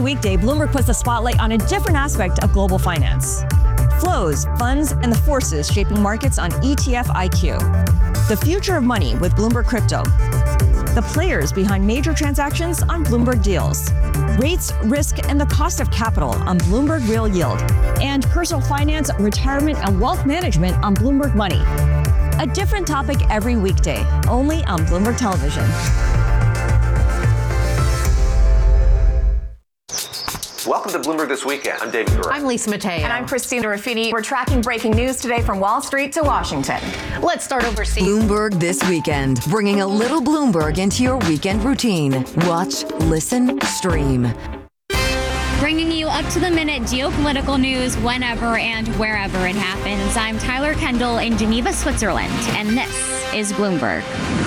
weekday, Bloomberg puts the spotlight on a different aspect of global finance. Flows, funds, and the forces shaping markets on ETF IQ. The future of money with Bloomberg Crypto. The players behind major transactions on Bloomberg Deals. Rates, risk, and the cost of capital on Bloomberg Real Yield. And personal finance, retirement, and wealth management on Bloomberg Money. A different topic every weekday, only on Bloomberg Television. Welcome to Bloomberg This Weekend. I'm David Gura. I'm Lisa Mateo. And I'm Christina Ruffini. We're tracking breaking news today from Wall Street to Washington. Let's start overseas. Bloomberg This Weekend, bringing a little Bloomberg into your weekend routine. Watch, listen, stream. Bringing you up-to-the-minute geopolitical news whenever and wherever it happens. I'm Tyler Kendall in Geneva, Switzerland, and this is Bloomberg.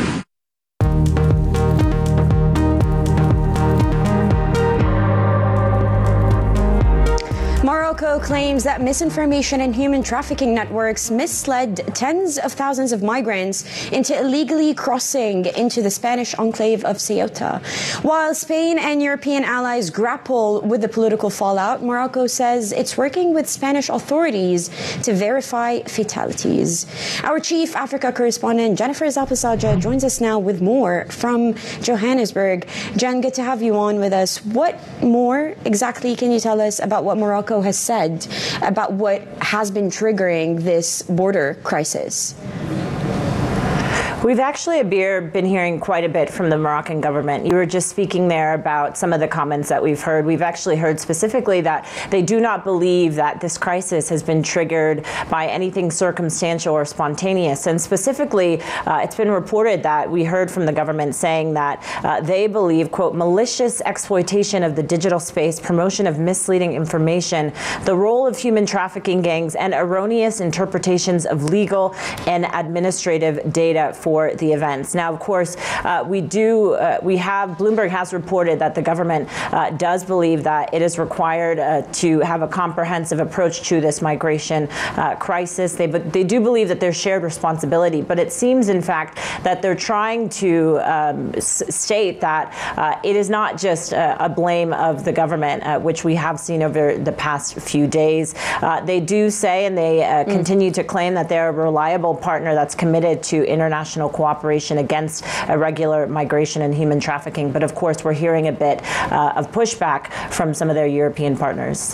Morocco claims that misinformation and human trafficking networks misled tens of thousands of migrants into illegally crossing into the Spanish enclave of Ceuta. While Spain and European allies grapple with the political fallout, Morocco says it's working with Spanish authorities to verify fatalities. Our chief Africa correspondent, Jennifer Zapasajja, joins us now with more from Johannesburg. Jen, good to have you on with us. What more exactly can you tell us about what Morocco has said about what has been triggering this border crisis? We've actually, Abir, been hearing quite a bit from the Moroccan government. You were just speaking there about some of the comments that we've heard. We've actually heard specifically that they do not believe that this crisis has been triggered by anything circumstantial or spontaneous. And specifically, it's been reported that we heard from the government saying that they believe, quote, malicious exploitation of the digital space, promotion of misleading information, the role of human trafficking gangs, and erroneous interpretations of legal and administrative data for the events. Now, of course, Bloomberg has reported that the government does believe that it is required to have a comprehensive approach to this migration crisis. They do believe that there's shared responsibility, but it seems, in fact, that they're trying to state that it is not just a blame of the government, which we have seen over the past few days. They do say, and they continue to claim, that they're a reliable partner that's committed to international cooperation against irregular migration and human trafficking. But of course, we're hearing a bit of pushback from some of their European partners.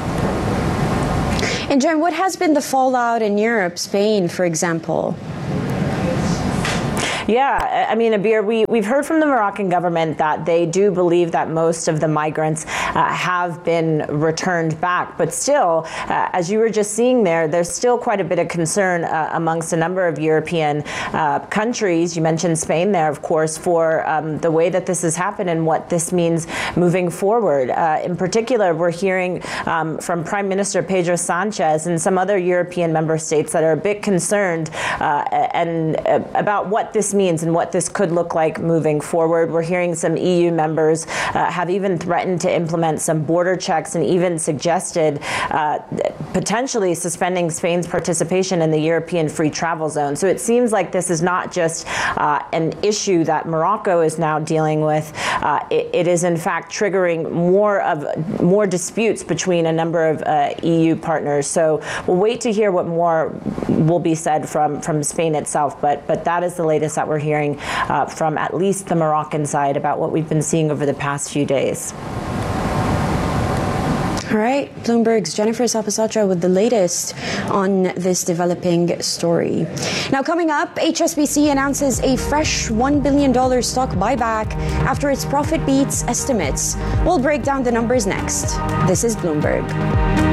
And Jen, what has been the fallout in Europe, Spain, for example? Yeah, I mean, Abir, we've heard from the Moroccan government that they do believe that most of the migrants have been returned back. But still, as you were just seeing there, there's still quite a bit of concern amongst a number of European countries. You mentioned Spain there, of course, for the way that this has happened and what this means moving forward. In particular, we're hearing from Prime Minister Pedro Sanchez and some other European member states that are a bit concerned about what this means and what this could look like moving forward. We're hearing some EU members have even threatened to implement some border checks and even suggested potentially suspending Spain's participation in the European free travel zone. So it seems like this is not just an issue that Morocco is now dealing with. It is in fact triggering more disputes between a number of EU partners. So we'll wait to hear what more will be said from Spain itself. But that is the latest that we're hearing from at least the Moroccan side about what we've been seeing over the past few days. All right, Bloomberg's Jennifer Zapasajja with the latest on this developing story. Now, coming up, HSBC announces a fresh $1 billion stock buyback after its profit beats estimates. We'll break down the numbers next. This is Bloomberg.